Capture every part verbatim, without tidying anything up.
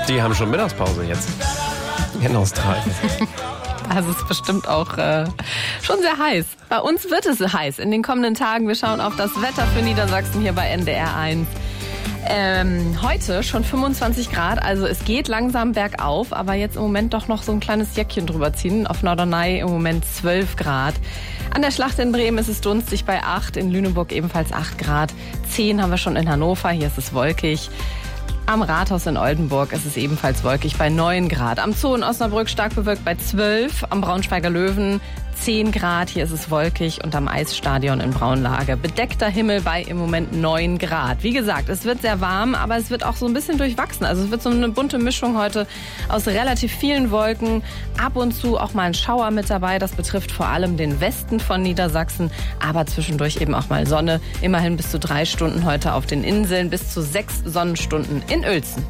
Die haben schon Mittagspause jetzt. In Australien. Das ist bestimmt auch äh, schon sehr heiß. Bei uns wird es heiß in den kommenden Tagen. Wir schauen auf das Wetter für Niedersachsen hier bei N D R eins. Ähm, heute schon fünfundzwanzig Grad, also es geht langsam bergauf, aber jetzt im Moment doch noch so ein kleines Jäckchen drüber ziehen. Auf Norderney im Moment zwölf Grad. An der Schlacht in Bremen ist es dunstig bei acht, in Lüneburg ebenfalls acht Grad. zehn haben wir schon in Hannover, hier ist es wolkig. Am Rathaus in Oldenburg ist es ebenfalls wolkig bei neun Grad. Am Zoo in Osnabrück stark bewölkt bei zwölf. Am Braunschweiger Löwen zehn Grad. Hier ist es wolkig. Und am Eisstadion in Braunlage bedeckter Himmel bei im Moment neun Grad. Wie gesagt, es wird sehr warm, aber es wird auch so ein bisschen durchwachsen. Also es wird so eine bunte Mischung heute aus relativ vielen Wolken. Ab und zu auch mal ein Schauer mit dabei. Das betrifft vor allem den Westen von Niedersachsen. Aber zwischendurch eben auch mal Sonne. Immerhin bis zu drei Stunden heute auf den Inseln. Bis zu sechs Sonnenstunden in Uelzen.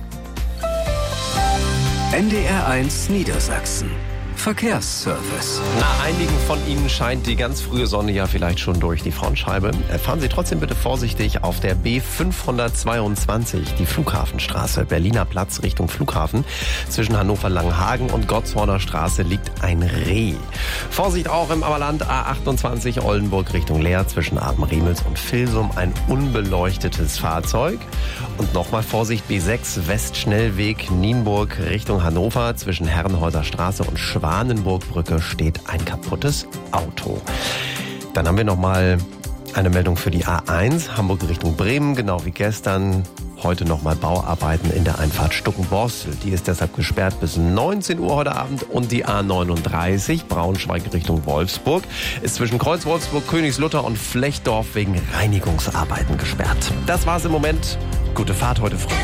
N D R eins Niedersachsen. Verkehrsservice. Na, einigen von Ihnen scheint die ganz frühe Sonne ja vielleicht schon durch die Frontscheibe. Fahren Sie trotzdem bitte vorsichtig auf der B fünfhundertzweiundzwanzig, die Flughafenstraße, Berliner Platz Richtung Flughafen. Zwischen Hannover-Langenhagen und Gottshorner Straße liegt ein Reh. Vorsicht auch im Ammerland A achtundzwanzig Oldenburg Richtung Leer, zwischen Abenremels und Vilsum ein unbeleuchtetes Fahrzeug. Und nochmal Vorsicht, B sechs Westschnellweg Nienburg Richtung Hannover, zwischen Herrenhäuser Straße und Schwanenburgbrücke steht ein kaputtes Auto. Dann haben wir nochmal eine Meldung für die A eins, Hamburg Richtung Bremen, genau wie gestern. Heute nochmal Bauarbeiten in der Einfahrt Stuckenborstel. Die ist deshalb gesperrt bis neunzehn Uhr heute Abend. Und die A neununddreißig, Braunschweig Richtung Wolfsburg, ist zwischen Kreuz Wolfsburg, Königslutter und Flechdorf wegen Reinigungsarbeiten gesperrt. Das war's im Moment. Gute Fahrt heute früh.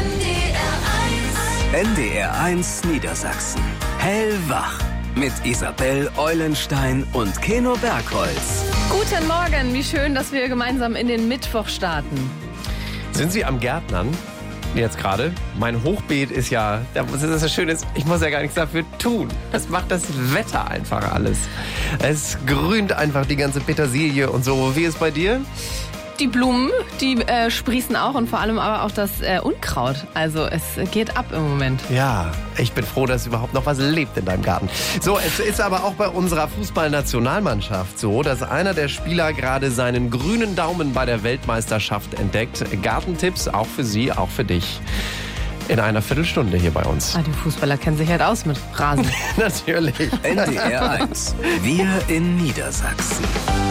N D R eins Niedersachsen. Hellwach. Mit Isabel Eulenstein und Keno Bergholz. Guten Morgen, wie schön, dass wir gemeinsam in den Mittwoch starten. Sind Sie am Gärtnern? Jetzt gerade. Mein Hochbeet ist ja, das ist das Schöne, ich muss ja gar nichts dafür tun. Das macht das Wetter einfach alles. Es grünt einfach die ganze Petersilie und so. Wie ist bei dir? Die Blumen, die äh, sprießen auch und vor allem aber auch das äh, Unkraut. Also es geht ab im Moment. Ja, ich bin froh, dass überhaupt noch was lebt in deinem Garten. So, es ist aber auch bei unserer Fußballnationalmannschaft so, dass einer der Spieler gerade seinen grünen Daumen bei der Weltmeisterschaft entdeckt. Gartentipps auch für Sie, auch für dich. In einer Viertelstunde hier bei uns. Ah, die Fußballer kennen sich halt aus mit Rasen. Natürlich. N D R eins. Wir in Niedersachsen.